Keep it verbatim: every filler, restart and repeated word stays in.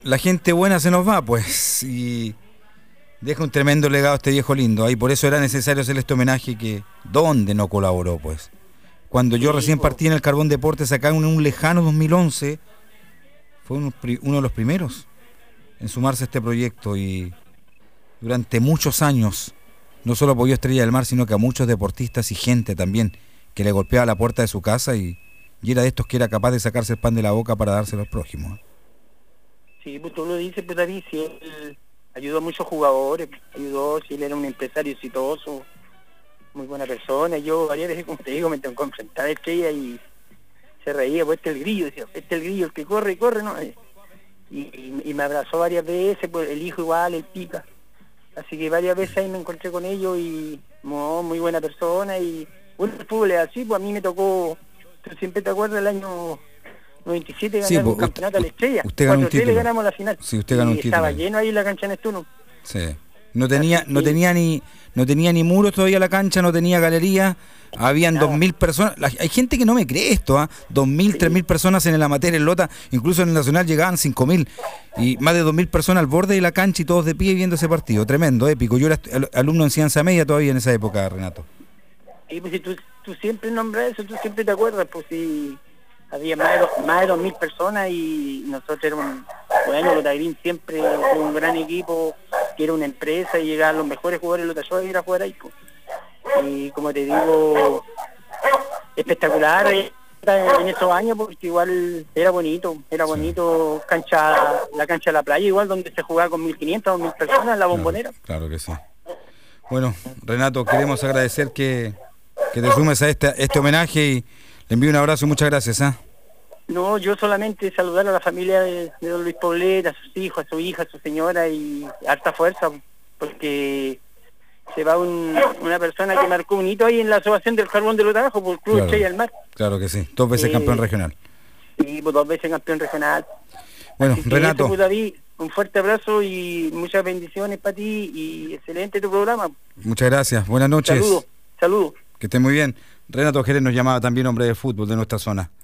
La gente buena se nos va, pues, y deja un tremendo legado a este viejo lindo. Ahí por eso era necesario hacerle este homenaje que, ¿dónde no colaboró, pues? Cuando yo Sí, recién po. partí en el Carbón Deportes acá en un lejano dos mil once, fue uno, uno de los primeros en sumarse a este proyecto y durante muchos años no solo apoyó a Estrella del Mar, sino que a muchos deportistas y gente también que le golpeaba la puerta de su casa y, y era de estos que era capaz de sacarse el pan de la boca para dárselo al prójimo. Sí, pues tú lo dices, pues David, si él ayudó a muchos jugadores, ayudó, si él era un empresario exitoso, muy buena persona. Yo varias veces, como te digo, me tengo que enfrentar a Estrella y se reía, pues este es el grillo, decía, este es el grillo, el que corre y corre, ¿no? Y, y, y me abrazó varias veces, pues el hijo igual, el pica. Así que varias veces ahí me encontré con ellos y no, muy buena persona. Y bueno, el fútbol es así, pues a mí me tocó, tú siempre te acuerdas del año noventa y siete ganar Sí, un pues, campeonato a la Estrella. usted ganó un cuatro tres le título. ganamos la final. Sí, usted ganó y un título. estaba lleno ahí la cancha en Estuno. Sí. No tenía, Así no que- tenía ni, no tenía ni muros todavía la cancha, no tenía galería, habían Nada. dos mil personas. La- hay gente que no me cree esto, ¿ah? Dos mil, Sí. tres mil personas en el amateur, en Lota, incluso en el Nacional llegaban cinco mil y más de dos mil personas al borde de la cancha y todos de pie viendo ese partido, tremendo, épico. Yo era est- al- alumno en Ciencia Media todavía en esa época, Renato. Y pues si tú, tú siempre nombras eso, tú siempre te acuerdas, pues si había más de, do- más de dos mil personas y nosotros éramos, bueno, Lotagrín siempre fue un gran equipo, que era una empresa y llegaban los mejores jugadores de Lota a ir a jugar ahí, pues. Y como te digo, espectacular eh, en esos años porque igual era bonito, era bonito, cancha, la cancha de la playa igual donde se jugaba con mil quinientas o mil personas en la Bombonera. Claro, claro que sí. Bueno, Renato, queremos agradecer que, que te sumes a este, este homenaje y le envío un abrazo y muchas gracias. ¿ah? No, yo solamente saludar a la familia de, de don Luis Poblet, a sus hijos, a su hija, a su señora y harta fuerza, porque se va un, una persona que marcó un hito ahí en la asociación del carbón de Lotabajo por el Club Claro. Estrella del Mar. Claro que sí, dos veces Eh, campeón regional. Y pues, dos veces campeón regional. Bueno, Así que Renato. eso, pues, David, un fuerte abrazo y muchas bendiciones para ti y excelente tu programa. Muchas gracias, buenas noches. Saludos, saludos. Que esté muy bien. Renato Jerez nos llamaba también hombre de fútbol de nuestra zona.